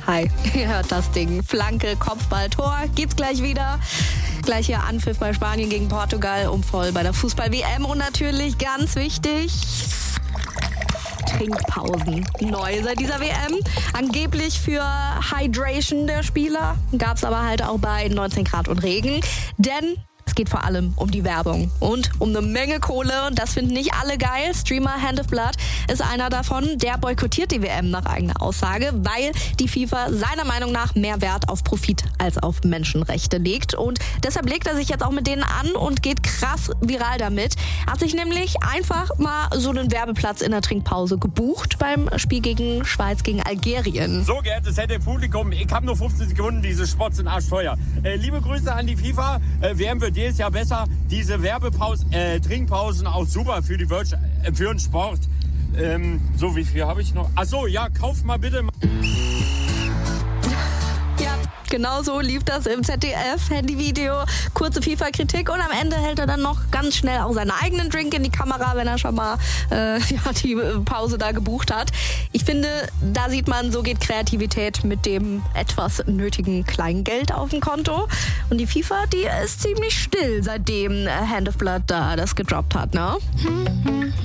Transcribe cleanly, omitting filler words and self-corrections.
Hi, ihr hört das Ding. Flanke, Kopfball, Tor. Geht's gleich wieder. Gleich hier Anpfiff bei Spanien gegen Portugal, voll bei der Fußball-WM. Und natürlich ganz wichtig, Trinkpausen. Neu seit dieser WM. Angeblich für Hydration der Spieler. Gab's aber halt auch bei 19 Grad und Regen. Denn es geht vor allem um die Werbung und um eine Menge Kohle. Und das finden nicht alle geil. Streamer Hand of Blood ist einer davon. Der boykottiert die WM nach eigener Aussage, weil die FIFA seiner Meinung nach mehr Wert auf Profit als auf Menschenrechte legt. Und deshalb legt er sich jetzt auch mit denen an und geht krass viral damit. Hat sich nämlich einfach mal so einen Werbeplatz in der Trinkpause gebucht beim Spiel gegen Schweiz gegen Algerien. So, geehrtes Publikum, ich habe nur 15 Sekunden, diese Spots sind arschteuer. Liebe Grüße an die FIFA. WM wird jedes Jahr besser. Diese Trinkpausen auch super für den Sport. So, wie viel habe ich noch? Achso, ja, kauf mal bitte. Ja, genau so lief das im ZDF. Handyvideo, kurze FIFA-Kritik und am Ende hält er dann noch ganz schnell auch seinen eigenen Drink in die Kamera, wenn er schon mal die Pause da gebucht hat. Ich finde, da sieht man, so geht Kreativität mit dem etwas nötigen Kleingeld auf dem Konto. Und die FIFA, die ist ziemlich still, seitdem Hand of Blood da das gedroppt hat, ne?